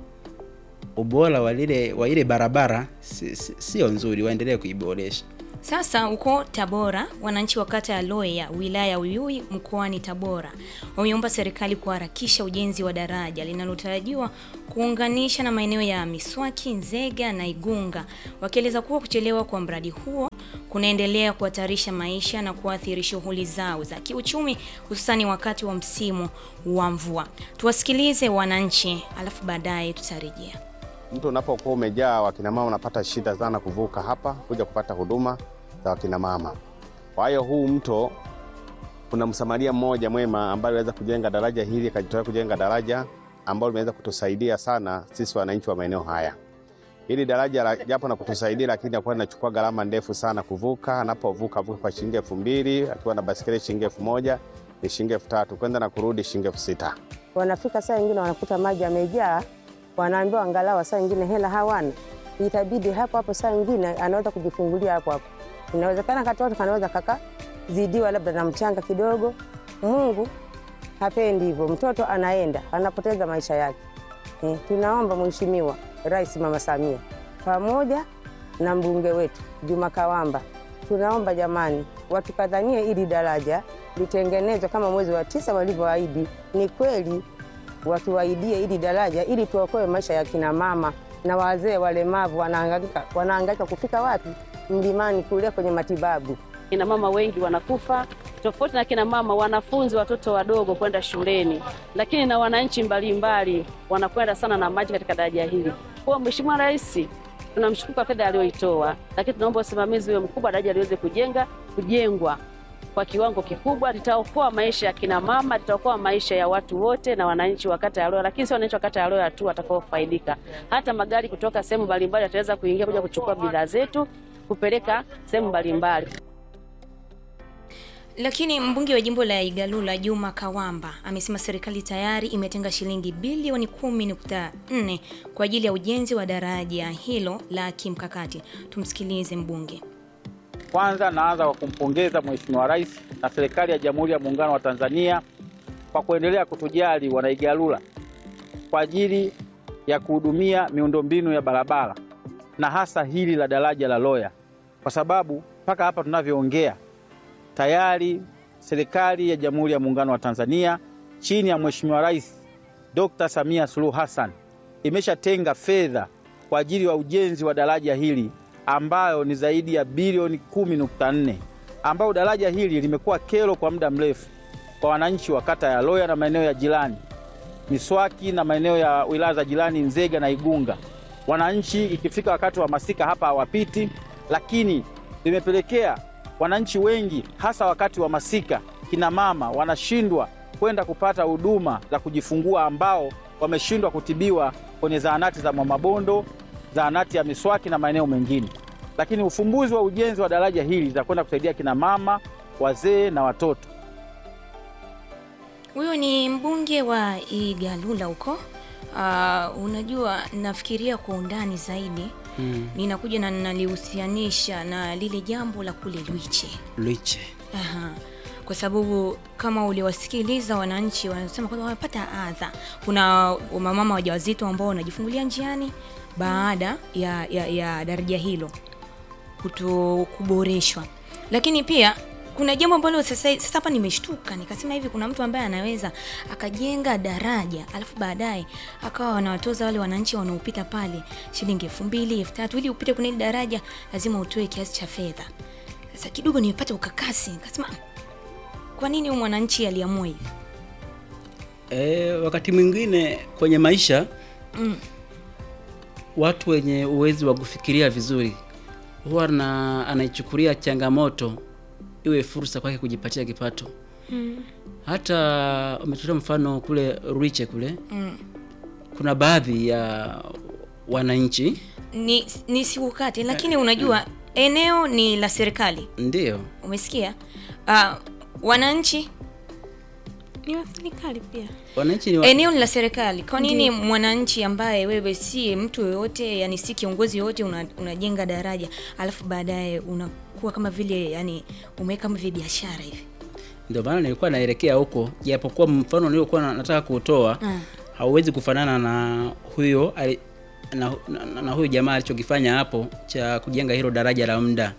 A: ubora wa ile wa ile barabara sio si, si nzuri, waendelee kuiboresha.
B: Sasa uko Tabora, wananchi wa kata ya Loya, wilaya ya Uyui, mkoani Tabora, wameomba serikali kuharakisha ujenzi wa daraja linalotarajiwa kuunganisha na maeneo ya Miswaki, Nzega na Igunga, wakieleza kuwa kuchelewa kwa mradi huo kunaendelea kuhatarisha maisha na kuathiri shughuli zao za kiuchumi, hususani wakati wa msimu wa mvua. Tuwasikilize wananchi, alafu baadaye tutarejea.
F: Mtu unapokuwa umejaa, wakina mama unapata shida sana kuvuka hapa kuja kupata huduma za wakina mama. Kwa hiyo huu mto, kuna msamaria mmoja mwema ambaye aliweza kujenga daraja hili, akajitoa kujenga daraja ambalo limeweza kutusaidia sana sisi wananchi wa maeneo haya. Hili daraja japo na kutusaidia, lakini hakuwa linachukua gharama ndefu sana kuvuka. Anapovuka vuka kwa shilingi elfu mbili, akiwa na basikeli shilingi elfu moja, ni shilingi elfu tatu, kwenda na kurudi shilingi elfu sita.
G: Wanafika saa nyingine wanakuta maji yamejaa, wanaambiwa angalau saa nyingine hela hawana. Itabidi hapo hapo saa nyingine anaweza kujifungulia hapo hapo. Inawezekana katoto kanaweza kaka zidiwa labda na mchanga kidogo. Mungu hapendi hivyo. Mtoto anaenda, anapoteza maisha yake. Eh, tunaomba Mheshimiwa Rais Mama Samia pamoja na mbunge wetu Juma Kawamba, tunaomba jamani, watu kadhanie ili daraja litengenezwe kama mwezi wa tisa walivyoahidi. Ni kweli watu waidie ili daraja ili tuokoe maisha ya kina mama na wazee walemavu, wanahangaika wanahangaika kufika wapi? Mlimani kule kwenye matibabu.
H: Kina mama wengi wanakufa, tofauti na kina mama wanafunzi watoto wadogo kwenda shuleni, lakini na wananchi mbalimbali wanakwenda sana na maji katika daraja hili. Kwa Mheshimiwa Rais tunamshukuru kwa fedha aliyoitoa, lakini tunaomba usimamizi uwe mkubwa, daraja liweze kujenga kujengwa kwa kiwango kikubwa. Litaokoa maisha ya kina mama, litaokoa maisha ya watu wote na wananchi wa kata ya Loya, lakini sio wananchi wa kata ya Loya tu watakaofaidika. Hata magari kutoka sehemu mbalimbali yataweza kuingia kuja kuchukua bidhaa zetu kupeleka sehemu mbalimbali.
B: Lakini mbunge wa jimbo la Igalula Juma Kawamba amesema serikali tayari imetenga shilingi bilioni kumi nukta nne kwa ajili ya ujenzi wa daraja hilo la kimkakati. Tumsikilize mbunge.
I: Kwanza naanza kwa kumpongeza Mheshimiwa Rais na serikali ya Jamhuri ya Muungano wa Tanzania kwa kuendelea kutujali wanaigalula kwa ajili ya kuhudumia miundombinu ya barabara na hasa hili la daraja la Loya, kwa sababu mpaka hapa tunavyoongea tayari serikali ya Jamhuri ya Muungano wa Tanzania chini ya Mheshimiwa Rais Dokta Samia Suluhu Hassan imeshatenga fedha kwa ajili ya ujenzi wa daraja hili ambayo ni zaidi ya bilioni kumi nukta nne, ambao daraja hili limekuwa kero kwa muda mrefu kwa wananchi wa kata ya Loya na maeneo ya jirani Miswaki na maeneo ya wilaya za jirani Nzega na Igunga. Wananchi ikifika wakati wa masika hapa hawapiti, lakini limepelekea wananchi wengi hasa wakati wa masika kina mama wanashindwa kwenda kupata huduma za kujifungua, ambao wameshindwa kutibiwa kwenye zahanati za Mwamabondo, zahanati ya Miswaki na maeneo mengine. Lakini ufumbuzi wa ujenzi wa daraja hili za kwenda kusaidia kina mama, wazee na watoto.
B: Huyo ni mbunge wa Igalula huko. Uh, unajua nafikiria kwa undani zaidi. Mm. Ninakuja na nalihusianisha na lile jambo la kule Lwiche.
A: Lwiche.
B: Aha. Kwa sababu kama uliwasikiliza wananchi wanasema kwamba wanapata adha. Kuna mama wajawazito ambao wanajifungulia njiani baada ya ya, ya daraja hilo kuto kuboreshwa. Lakini pia kuna jambo ambalo sasa sasa hapa nimeshtuka, nikasema hivi kuna mtu ambaye anaweza akajenga daraja alafu baadaye akawa wanawatoza wale wananchi wanaopita pale shilingi elfu mbili, elfu tatu ili upite kwenye daraja lazima utoe kiasi cha fedha. Sasa kidogo nimepata ukakasi, nikasema kwa nini huyu mwananchi aliamua hivi?
A: Eh, wakati mwingine kwenye maisha mm. watu wenye uwezo wa kufikiria vizuri huwa na anaichukulia changamoto iwe fursa kwake kujipatia kipato. Mm. Hata umetolea mfano kule Lwiche kule. Mm. Kuna baadhi ya wananchi
B: ni ni siukate, lakini unajua mm. eneo ni la serikali.
A: Ndio.
B: Umesikia? Uh, wananchi
E: Ni wa serikali pia.
A: Wananchi ni wa...
B: Eneo ni la serikali. Kwa nini mwananchi ambaye wewe si mtu yoyote, yani si kiongozi yoyote, unajenga una daraja alafu baadaye unakuwa kama vile yani umeweka kama vile biashara hivi?
A: Ndio maana nilikuwa naelekea huko, japokuwa mfano niliokuwa nataka kutoa hmm. hauwezi kufanana na huyo na, na, na huyo jamaa alichokifanya hapo cha kujenga hilo daraja la muda.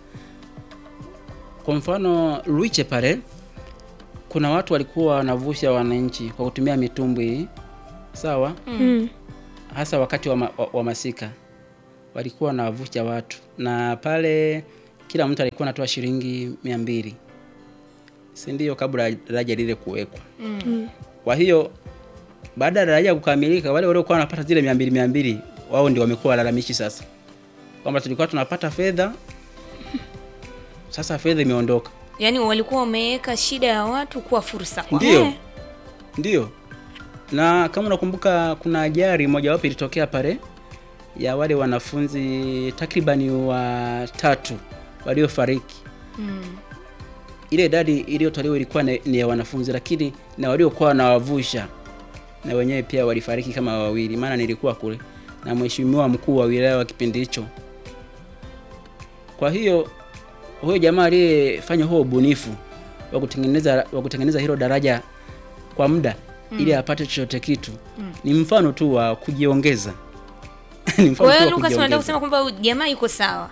A: Kwa mfano Ruiche pale kuna watu walikuwa wanavusha wananchi kwa kutumia mitumbwi, sawa? Mm. Hasa wakati wa, ma, wa, wa masika walikuwa wanavusha watu, na pale kila mtu alikuwa anatoa shilingi mia mbili, si ndio, kabla daraja lile kuwekwa. Mm. Kwa hiyo baada ya daraja kukamilika, wale waliokuwa wanapata zile mia mbili mia mbili wao ndio wamekuwa walalamishi sasa, kwamba tulikuwa tunapata fedha, sasa fedha imeondoka.
B: Yaani walikuwa wameweka shida ya watu kuwa fursa kwa.
A: Ndio. Eh. Ndio. Na kama unakumbuka kuna ajali moja wapo ilitokea pale ya wale wanafunzi takribani wa tatu waliofariki. Mm. Ile idadi iliyotolewa ilikuwa ni ya wanafunzi, lakini na waliokuwa na wavusha na wenyewe pia walifariki kama wawili, maana nilikuwa kule na mheshimiwa mkuu wa wilaya wa kipindi hicho. Kwa hiyo huyo jamaa aliyefanya huo ubunifu wa kutengeneza wa kutengeneza hilo daraja kwa muda mm. ili apate chochote kitu mm. ni mfano tu wa kujiongeza.
B: Ni mfano tu wa kujiongeza. Kwa hiyo Lucas anataka kusema kwamba jamaa yuko sawa.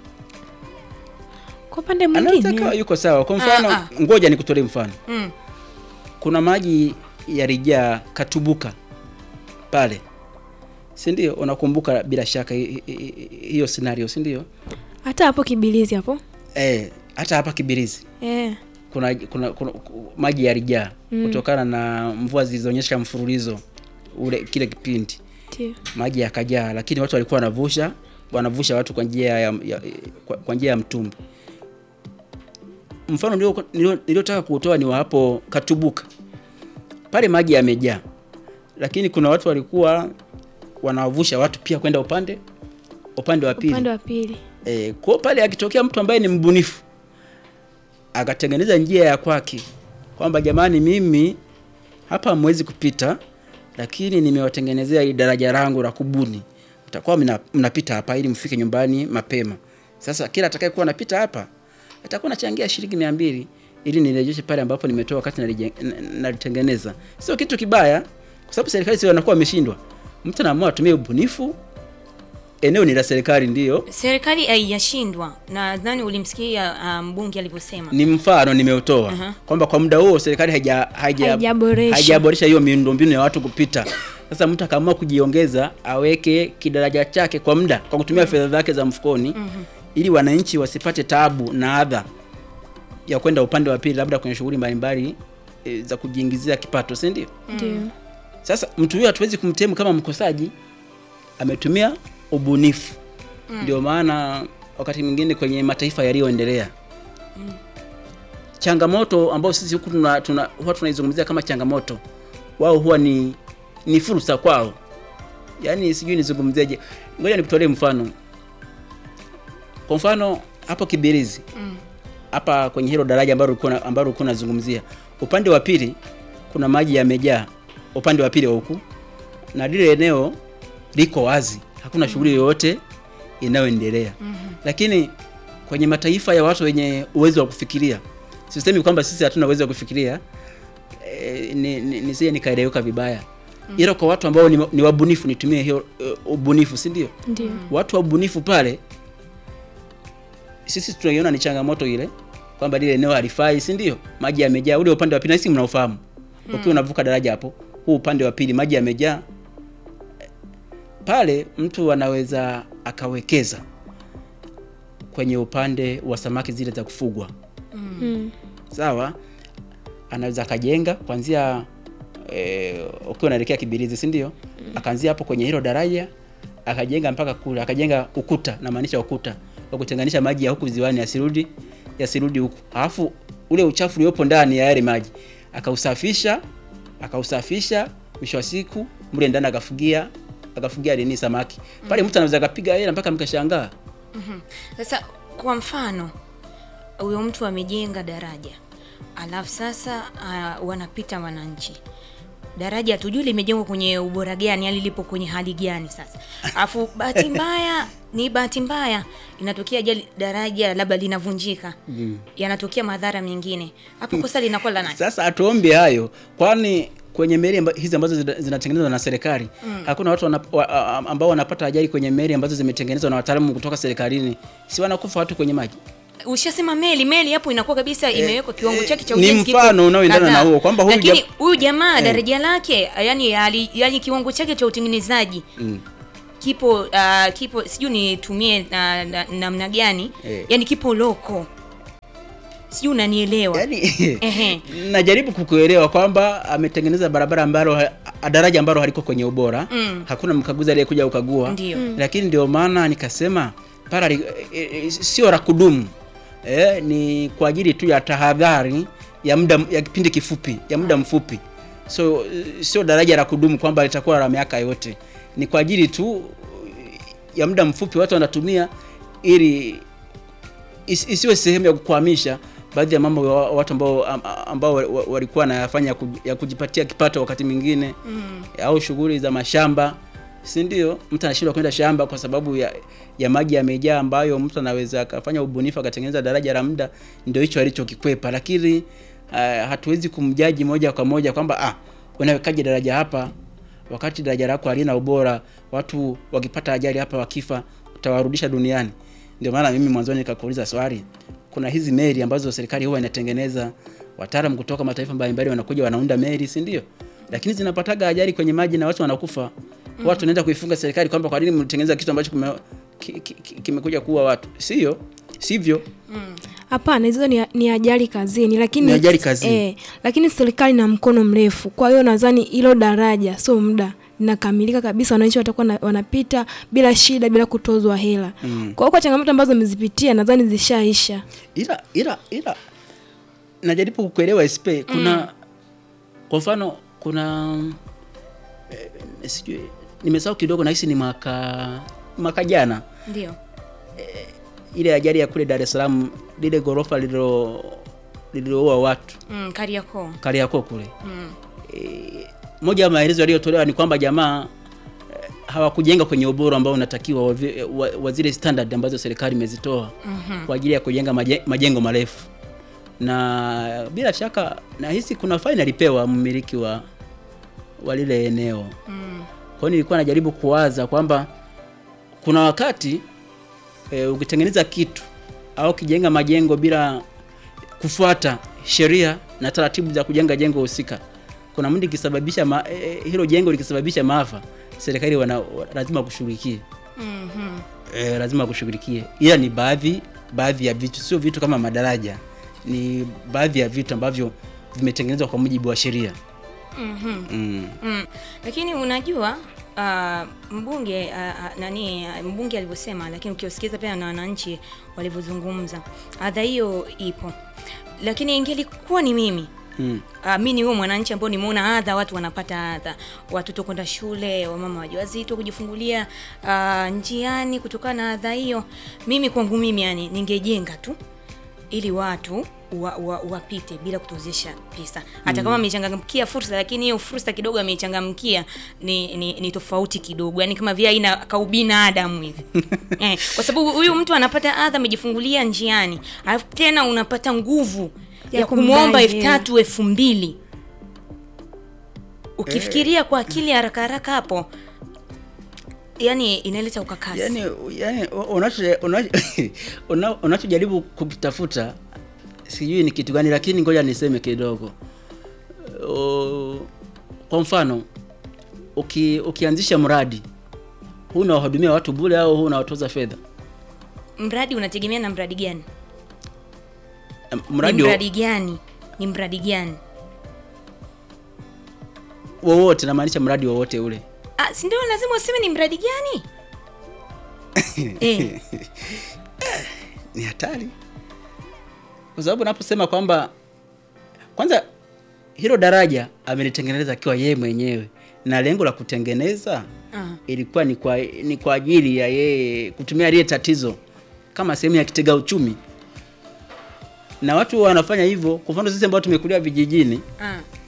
E: Kwa pande mwingine
A: anataka yuko sawa. Kwa mfano ah, ah. ngoja nikutolee mfano. Mm. Kuna maji yalijaa Katubuka pale. Si ndio? Unakumbuka bila shaka hiyo scenario, si ndio?
E: Hata hapo Kibirizi hapo.
A: Eh, hata hapa Kibirizi. Eh. Kuna kuna, kuna maji yalijaa mm. kutokana na mvua zilizonyesha mfululizo ule kile kipindi. Ndio. Maji yakajaa, lakini watu walikuwa wanavusha, wanavusha watu kwa njia ya, ya kwa njia ya mtumbi. Mfano ndio niliotaka kutoa ni wa hapo Katubuka. Pale maji yamejaa, lakini kuna watu walikuwa wanavusha watu pia kwenda upande upande wa pili.
E: Upande wa pili.
A: Eh, kwa pale akitokea mtu ambaye ni mbunifu akatengeneza njia ya kwake kwamba jamani, mimi hapa hamwezi kupita, lakini nimewatengenezea hili daraja langu la kubuni, mtakuwa mnapita hapa ili mfike nyumbani mapema. Sasa kila atakayekuwa anapita hapa atakuwa anachangia shilingi mia mbili ili nirejeshe pale ambapo nimetoa wakati nalitengeneza. Sio kitu kibaya, kwa sababu serikali sio wanakuwa wameshindwa. Mtu anaamua atumie ubunifu. Eneo ni la serikali, ndio.
B: Serikali haijashindwa. Na nadhani ulimsikia mbunge um, alivyosema.
A: Ni mfano nimeutoa uh-huh. kwamba kwa muda huo serikali haija haijaboresha haijaboresha hiyo miundombinu ya watu kupita. Sasa mtu akaamua kujiongeza, aweke kidaraja chake kwa muda kwa kutumia uh-huh. fedha zake za mfukoni uh-huh. ili wananchi wasipate taabu na adha ya kwenda upande wa pili, labda kwenye shughuli mbalimbali e, za kujiingizia kipato, si ndio?
E: Ndio.
A: Sasa mtu huyo hatuwezi kumtemu kama mkosaji, ametumia ubunifu. Mm. Ndio maana wakati mwingine kwenye mataifa yaliyoendelea mm. changamoto ambayo sisi huku tuna, tuna huwa tunaizungumzia kama changamoto, wao huwa ni ni fursa kwao. Yaani sijui nizungumzeje. Ngoja nikutolee mfano. Kwa mfano hapo Kibirizi. Mm. Hapa kwenye hilo daraja ambalo ulikuwa ambalo ulikuwa unazungumzia, upande wa pili kuna maji yamejaa, upande wa pili huku, na lile eneo liko wazi, hakuna mm-hmm. shughuli yoyote inayoendelea. Mm-hmm. Lakini kwenye mataifa ya watu wenye uwezo wa kufikiria, sisemi kwamba sisi hatuna uwezo wa kufikiria, e, ni nisije nikaeleweka vibaya. Mm-hmm. Ila kwa watu ambao ni, ni wabunifu, nitumie hiyo uh, ubunifu, si ndio?
E: Ndio.
A: Watu wabunifu pale sisi tunaiona ni changamoto ile kwamba lile eneo halifai, si ndio? Maji yamejaa, ule upande wa pili sisi mnaofahamu. Mm. Ukiwa unavuka daraja hapo, huu upande wa pili maji yamejaa. Pale mtu anaweza akawekeza kwenye upande wa samaki zile za kufugwa. Mm. Sawa? Anaweza akajenga kuanzia eh ukiwa unaelekea Kibirizi, si ndio? Mm. Akaanzia hapo kwenye hilo daraja, akajenga mpaka kule, akajenga ukuta, na maanisha ukuta wa kutenganisha maji ya huku ziwani yasirudi yasirudi huku. Alafu ule uchafu uliopo ndani ya yale maji akausafisha, akausafisha mwisho wa siku mle ndani akafugia akafugia nini samaki. Pale mtu anaweza kupiga hela mpaka mkashangaa.
B: Mhm. Sasa kwa mfano huyo mtu amejenga daraja. alafu sasa uh, wanapita wananchi. Daraja hatujui limejengwa kwenye ubora gani, yani lipo kwenye hali gani sasa. Alafu bahati mbaya ni bahati mbaya inatokea ajali, daraja labda linavunjika. Mm. Yanatokea madhara mengine. Hapo kosa linakuwa la nani?
A: Sasa atuombe hayo. Kwani kwenye meli hizi ambazo zinatengenezwa na serikali, mm. hakuna watu wanap, wa, ambao wanapata ajali kwenye meli ambazo zimetengenezwa na wataalamu kutoka serikalini. Si wanakufa watu kwenye maji?
B: Ushasema meli meli hapo inakuwa kabisa imewekwa kiwango chake cha
A: ujenzi. Ni mfano unaoendana na huo kwamba huyu
B: lakini huyu jamaa eh. daraja lake yani ali, yani kiwango chake cha utengenezaji mm. kipo uh, kipo sijui nitumie namna na, na gani eh. yani kipo loko. Sijui unanielewa.
A: Yani ehe. Najaribu kukuelewa kwamba ametengeneza barabara ambalo daraja ambalo haliko kwenye ubora. Mm. Hakuna mkaguzi aliyekuja ukagua. Mm. Lakini ndio maana nikasema para e, e, sio la kudumu. Eh, ni kwa ajili tu ya tahadhari ya muda ya kipindi kifupi, ya muda mfupi. So sio daraja la kudumu kwamba litakuwa la miaka yote. Ni kwa ajili tu ya muda mfupi watu wanatumia ili is, isiwe sehemu ya kukwamisha baadhi ya mambo ya watu ambao ambao walikuwa wanayafanya ya kujipatia kipato wakati mwingine. Mm. Au shughuli za mashamba. Si ndio? Mtu anashindwa kwenda shamba kwa sababu ya ya maji yamejaa, ambayo mtu anaweza akafanya ubunifu akatengeneza daraja la muda, ndio hicho alichokikwepa. Lakini uh, hatuwezi kumjaji moja kwa moja kwamba ah unawekaje daraja hapa wakati daraja lako halina ubora, watu wakipata ajali hapa wakifa utawarudisha duniani. Ndio maana mimi mwanzo nikakuuliza swali. Kuna hizi meli ambazo serikali huwa inatengeneza, wataalamu kutoka mataifa mbalimbali wanakuja wanaunda meli, si ndio? Lakini zinapataga ajali kwenye maji na watu wanakufa. Mm-hmm. Watu wanaenda kuifunga serikali kwamba kwa nini mtengeneza kitu ambacho kimekuja ki, ki, ki kuua watu. Sio? Sivyo?
E: Hapana, mm. hizo ni, ni ajali kazini, lakini
A: ni ajali kazini.
E: Eh, lakini serikali na mkono mrefu. Kwa hiyo nadhani hilo daraja sio muda linakamilika kabisa, wananchi watakuwa wanapita bila shida, bila kutozwa hela. Mm. Kwa hiyo kwa changamoto ambazo mmezipitia nadhani zishaisha.
A: Ila ila ila najaribu kukuelewa S P. Kuna mm. kwa mfano kuna eh, sijui nimesahau kidogo, na hisi ni mwaka mwaka jana.
B: Ndio.
A: E, ile ajali ya kule Dar es Salaam, lile gorofa lilo lililoua watu.
B: Mm, Kariakoo.
A: Kariakoo kule. Mm. E, moja ya maelezo yaliyotolewa ni kwamba jamaa e, hawakujenga kwenye ubora ambao unatakiwa wa, wa, wa zile standard ambazo serikali imezitoa. Mm-hmm. Kwa ajili ya kujenga maje, majengo marefu. Na bila shaka na hisi kuna faini alipewa mmiliki wa wa lile eneo. Mm. Kwa hiyo nilikuwa najaribu kuwaza kwamba kuna wakati e, ukitengeneza kitu au kijenga majengo bila kufuata sheria na taratibu za kujenga jengo husika, kuna muda kisababisha ma, e, hilo jengo likisababisha maafa, serikali wana lazima kushughulikie. Mhm. E, lazima kushughulikie. Ila ni baadhi baadhi ya vitu, sio vitu kama madaraja. Ni baadhi ya vitu ambavyo vimetengenezwa kwa mujibu wa sheria.
B: Mhm. Mm. Mm. Lakini unajua Uh, mbunge uh, nani uh, mbunge alivyosema, lakini ukiosikiza pia na wananchi walivyozungumza, adha hiyo ipo. Lakini ingelikuwa ni mimi mm. uh, mimi ni wewe mwananchi ambao nimeona adha, watu wanapata adha, watoto kwenda shule, wamama wajawazito kujifungulia uh, njiani kutokana na adha hiyo, mimi kwangu mimi yani ningejenga tu ili watu wa, wa, wapite bila kutozesha pesa. Hata mm. kama amechangamkia fursa, lakini hiyo fursa kidogo amechangamkia ni, ni, ni tofauti kidogo. Yaani kama vile ina kaubina Adam hivi. Eh, kwa sababu huyu mtu anapata adha, amejifungulia njiani. Alafu tena unapata nguvu ya, ya kumuomba elfu tatu elfu mbili. Ukifikiria kwa akili haraka haraka hapo, yani inaleta ukakasi.
A: Yani yani unacho unacho unachojaribu kukitafuta sijui ni kitu gani, lakini ngoja niseme kidogo. O, kwa mfano uki, ukianzisha mradi huu unawahudumia watu bure au huu unawatoza fedha?
B: Mradi unategemea na mradi gani?
A: Mradi
B: ni mradi gani? Ni mradi gani?
A: Wowote, namaanisha mradi wowote ule.
B: Ah, si ndio lazima useme ni mradi gani? eh.
A: Ni hatari. Kwa sababu naposema kwamba kwanza hilo daraja amelitengeneza akiwa yeye mwenyewe, na lengo la kutengeneza uh-huh. ilikuwa ni kwa ni kwa ajili ya yeye kutumia ile tatizo kama sehemu ya kitega uchumi. na watu wanafanya hivyo. Kwa mfano sisi ambao tumekulia vijijini,
B: Ah.